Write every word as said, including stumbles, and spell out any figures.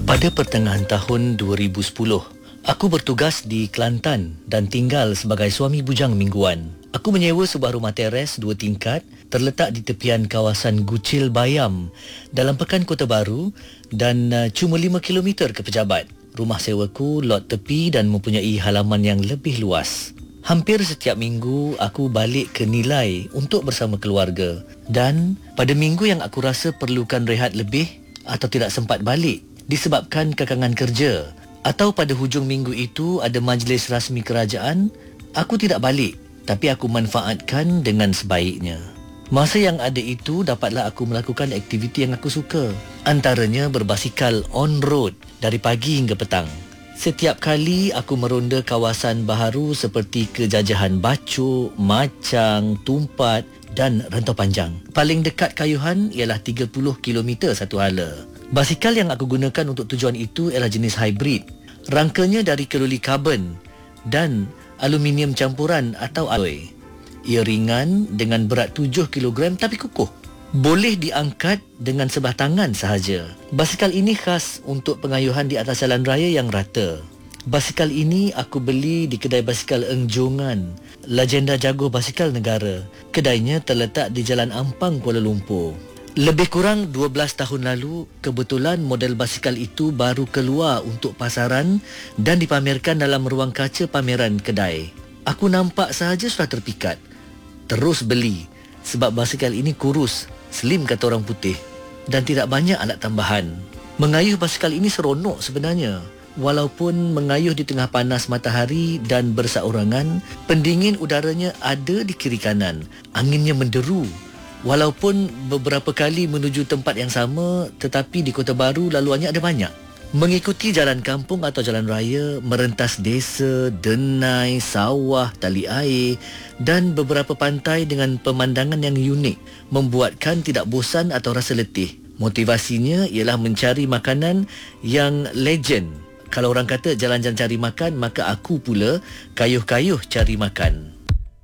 Pada pertengahan tahun dua ribu sepuluh, aku bertugas di Kelantan dan tinggal sebagai suami bujang mingguan. Aku menyewa sebuah rumah teres dua tingkat terletak di tepian kawasan Gucil Bayam dalam Pekan Kota Baru dan uh, cuma lima kilometer ke Pejabat. Rumah sewaku lot tepi dan mempunyai halaman yang lebih luas. Hampir setiap minggu aku balik ke Nilai untuk bersama keluarga, dan pada minggu yang aku rasa perlukan rehat lebih atau tidak sempat balik disebabkan kekangan kerja, atau pada hujung minggu itu ada majlis rasmi kerajaan, aku tidak balik, tapi aku manfaatkan dengan sebaiknya. Masa yang ada itu dapatlah aku melakukan aktiviti yang aku suka, antaranya berbasikal on road dari pagi hingga petang. Setiap kali aku meronda kawasan baharu seperti Kejajahan Bacok, Macang, Tumpat dan Rantau Panjang. Paling dekat Kayuhan ialah tiga puluh kilometer satu hala. Basikal yang aku gunakan untuk tujuan itu ialah jenis hybrid. Rangkanya dari keluli karbon dan aluminium campuran atau alloy. Ia ringan dengan berat tujuh kilogram tapi kukuh. Boleh diangkat dengan sebelah tangan sahaja. Basikal ini khas untuk pengayuhan di atas jalan raya yang rata. Basikal ini aku beli di kedai basikal Eng Jongan, legenda jago basikal negara. Kedainya terletak di Jalan Ampang, Kuala Lumpur. Lebih kurang dua belas tahun lalu, kebetulan model basikal itu baru keluar untuk pasaran dan dipamerkan dalam ruang kaca pameran kedai. Aku nampak sahaja sudah terpikat. Terus beli sebab basikal ini kurus, slim kata orang putih, dan tidak banyak alat tambahan. Mengayuh basikal ini seronok sebenarnya. Walaupun mengayuh di tengah panas matahari dan berseorangan, pendingin udaranya ada di kiri kanan. Anginnya menderu. Walaupun beberapa kali menuju tempat yang sama, tetapi di Kota Baru laluannya ada banyak. Mengikuti jalan kampung atau jalan raya, merentas desa, denai, sawah, tali air dan beberapa pantai dengan pemandangan yang unik membuatkan tidak bosan atau rasa letih. Motivasinya ialah mencari makanan yang legend. Kalau orang kata jalan-jalan cari makan, maka aku pula kayuh-kayuh cari makan.